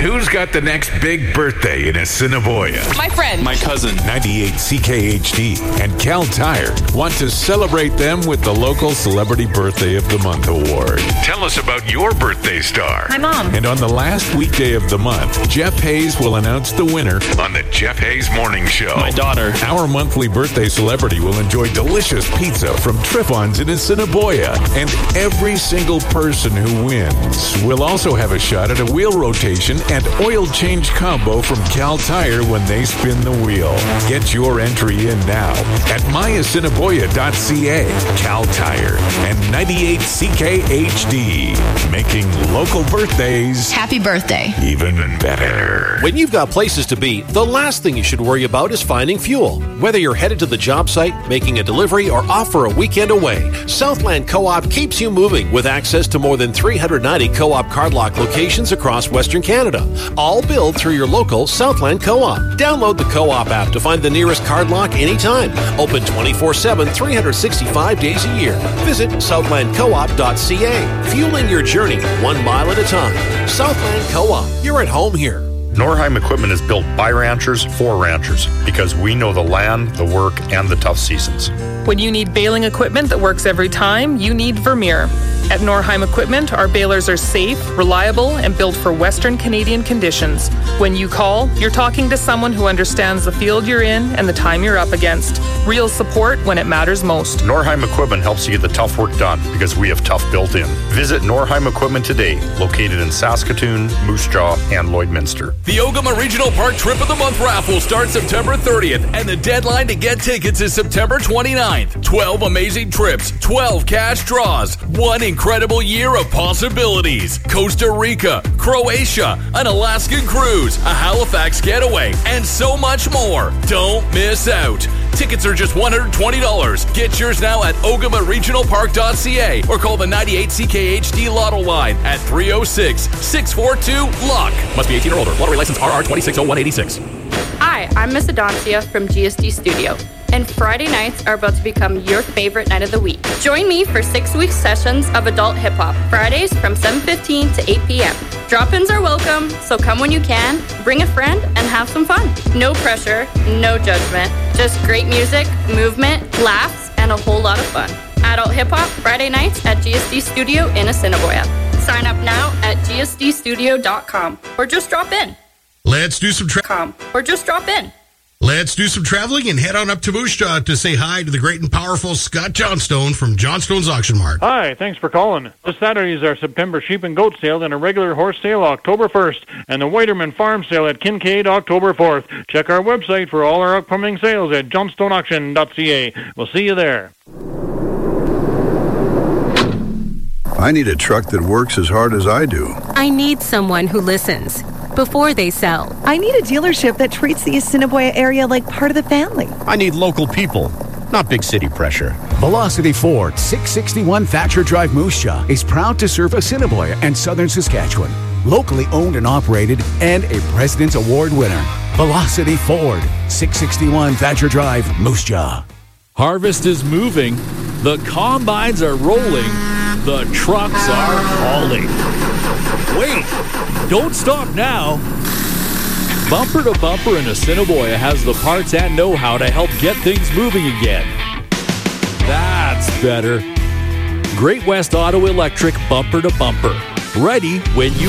Who's got the next big birthday in Assiniboia? My friend. My cousin. 98 CKHD and Cal Tire want to celebrate them with the local Celebrity Birthday of the Month Award. Tell us about your birthday star. My mom. And on the last weekday of the month, Jeff Hayes will announce the winner on the Jeff Hayes Morning Show. My daughter. Our monthly birthday celebrity will enjoy delicious pizza from Triffon's in Assiniboia. And every single person who wins will also have a shot at a wheel rotation and oil change combo from Cal Tire when they spin the wheel. Get your entry in now at myassiniboia.ca. Cal Tire and 98 CKHD, making local birthdays Happy birthday. even better. When you've got places to be, the last thing you should worry about is finding fuel. Whether you're headed to the job site, making a delivery, or off for a weekend away, Southland Co-op keeps you moving with access to more than 390 Co-op cardlock locations across Western Canada, all billed through your local Southland Co-op. Download the Co-op app to find the nearest cardlock anytime. Open 24/7, 365 days a year. Visit southlandcoop.ca. Fueling your journey 1 mile at a time. Southland Co-op. You're at home here. Norheim Equipment is built by ranchers for ranchers because we know the land, the work, and the tough seasons. When you need baling equipment that works every time, you need Vermeer. At Norheim Equipment, our balers are safe, reliable, and built for Western Canadian conditions. When you call, you're talking to someone who understands the field you're in and the time you're up against. Real support when it matters most. Norheim Equipment helps you get the tough work done because we have tough built in. Visit Norheim Equipment today, located in Saskatoon, Moose Jaw, and Lloydminster. The Ogama Regional Park Trip of the Month raffle starts September 30th, and the deadline to get tickets is September 29th. 12 amazing trips, 12 cash draws, one incredible year of possibilities. Costa Rica, Croatia, an Alaskan cruise, a Halifax getaway, and so much more. Don't miss out. Tickets are just $120. Get yours now at ogamaregionalpark.ca or call the 98 CKHD Lotto line at 306-642-LOCK. Must be 18 or older. Lottery license RR 260186. Hi, I'm Miss Adoncia from GSD Studio, and Friday nights are about to become your favorite night of the week. Join me for 6-week sessions of adult hip-hop, Fridays from 7:15 to 8 p.m. Drop-ins are welcome, so come when you can, bring a friend, and have some fun. No pressure, no judgment, just great music, movement, laughs, and a whole lot of fun. Adult hip-hop, Friday nights at GSD Studio in Assiniboia. Sign up now at gsdstudio.com or just drop in. Let's do some Let's do some traveling and head on up to Moose Jaw to say hi to the great and powerful Scott Johnstone from Johnstone's Auction Mart. Hi, thanks for calling. This Saturday is our September sheep and goat sale and a regular horse sale October 1st and the Whiterman Farm sale at Kincaid October 4th. Check our website for all our upcoming sales at johnstoneauction.ca. We'll see you there. I need a truck that works as hard as I do. I need someone who listens before they sell. I need a dealership that treats the Assiniboia area like part of the family. I need local people, not big city pressure. Velocity Ford, 661 Thatcher Drive, Moose Jaw, is proud to serve Assiniboia and southern Saskatchewan. Locally owned and operated and a President's Award winner. Velocity Ford, 661 Thatcher Drive, Moose Jaw. Harvest is moving. The combines are rolling. The trucks are hauling. Wait, don't stop now. Bumper to Bumper in Assiniboia has the parts and know-how to help get things moving again. That's better. Great West Auto Electric Bumper to Bumper. Ready when you